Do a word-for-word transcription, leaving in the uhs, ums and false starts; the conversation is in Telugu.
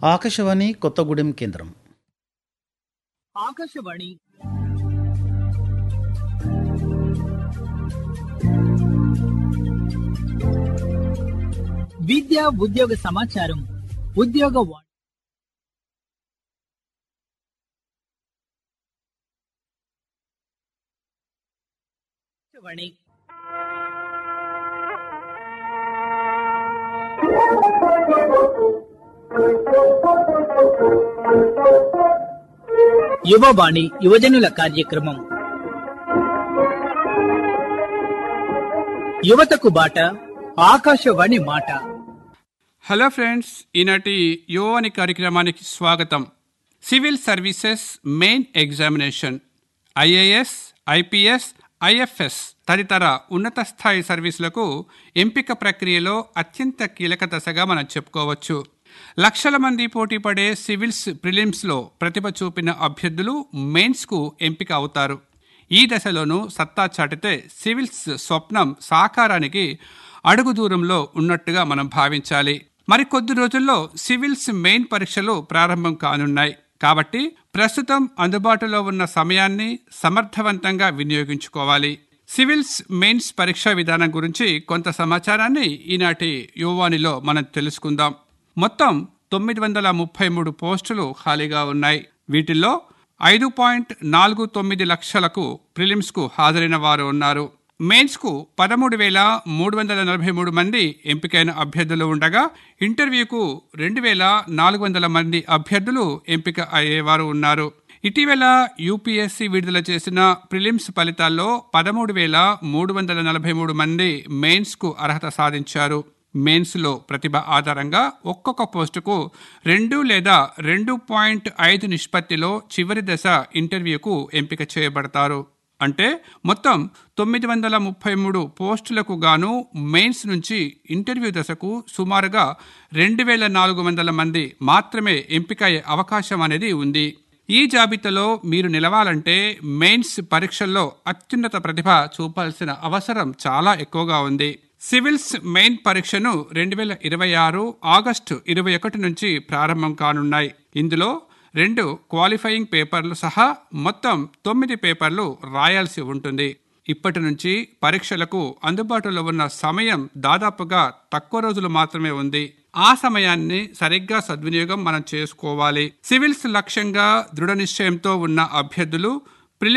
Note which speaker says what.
Speaker 1: ఆకాశవాణి కొత్తగూడెం కేంద్రం.
Speaker 2: ఆకాశవాణి విద్య ఉద్యోగ సమాచారం ఉద్యోగ వాణి యువవాణి యువజనుల కార్యక్రమం. యువతకు బాట ఆకాశవాణి మాట.
Speaker 3: హలో ఫ్రెండ్స్, ఈనాటి యువవాణి కార్యక్రమానికి స్వాగతం. Civil services main examination IAS, IPS, IFS తదితర ఉన్నత స్థాయి సర్వీసులకు ఎంపిక ప్రక్రియలో అత్యంత కీలక దశగా మనం చెప్పుకోవచ్చు. లక్షల మంది పోటీ పడే సివిల్స్ ప్రిలిమ్స్లో ప్రతిభ చూపిన అభ్యర్థులు మెయిన్స్కు ఎంపిక అవుతారు. ఈ దశలోనూ సత్తా చాటితే సివిల్స్ స్వప్నం సాకారానికి అడుగు దూరంలో ఉన్నట్టుగా మనం భావించాలి. మరికొద్ది రోజుల్లో సివిల్స్ మెయిన్ పరీక్షలు ప్రారంభం కానున్నాయి. కాబట్టి ప్రస్తుతం అందుబాటులో ఉన్న సమయాన్ని సమర్థవంతంగా వినియోగించుకోవాలి. సివిల్స్ మెయిన్స్ పరీక్షా విధానం గురించి కొంత సమాచారాన్ని ఈనాటి యువవాణిలో మనం తెలుసుకుందాం. మొత్తం తొమ్మిది వందల ముప్పై మూడు పోస్టులు ఖాళీగా ఉన్నాయి. వీటిల్లో ఐదు పాయింట్ నాలుగు తొమ్మిది లక్షలకు ప్రిలిమ్స్కు హాజరైన వారు ఉన్నారు. మెయిన్స్కు పదమూడు వేల మూడు వందల నలభై మూడు మంది ఎంపికైన అభ్యర్థులు ఉండగా ఇంటర్వ్యూకు రెండు వేల నాలుగు వందల మంది అభ్యర్థులు ఎంపిక అయ్యేవారు ఉన్నారు. ఇటీవల యూపీఎస్సీ విడుదల చేసిన ప్రిలిమ్స్ ఫలితాల్లో పదమూడు వేల మూడు వందల నలభై మూడు మంది మెయిన్స్కు అర్హత సాధించారు. మెయిన్స్లో ప్రతిభ ఆధారంగా ఒక్కొక్క పోస్టుకు రెండు లేదా రెండు పాయింట్ ఐదు నిష్పత్తిలో చివరి దశ ఇంటర్వ్యూకు ఎంపిక చేయబడతారు. అంటే మొత్తం తొమ్మిది వందల ముప్పై మూడు పోస్టులకు గాను మెయిన్స్ నుంచి ఇంటర్వ్యూ దశకు సుమారుగా రెండు వేల నాలుగు వందల మంది మాత్రమే ఎంపిక అయ్యే అవకాశం అనేది ఉంది. ఈ జాబితాలో మీరు నిలవాలంటే మెయిన్స్ పరీక్షల్లో అత్యున్నత ప్రతిభ చూపాల్సిన అవసరం చాలా ఎక్కువగా ఉంది. సివిల్స్ మెయిన్ పరీక్షను రెండు వేల ఇరవై ఆరు ఆగస్టు ఇరవై ఒకటి నుంచి ప్రారంభం కానున్నాయి. ఇందులో రెండు క్వాలిఫైయింగ్ పేపర్లు సహా మొత్తం తొమ్మిది పేపర్లు రాయాల్సి ఉంటుంది. ఇప్పటి నుంచి పరీక్షలకు అందుబాటులో ఉన్న సమయం దాదాపుగా తక్కువ రోజులు మాత్రమే ఉంది. ఆ సమయాన్ని సరిగ్గా సద్వినియోగం మనం చేసుకోవాలి. సివిల్స్ లక్ష్యంగా దృఢ నిశ్చయంతో ఉన్న అభ్యర్థులు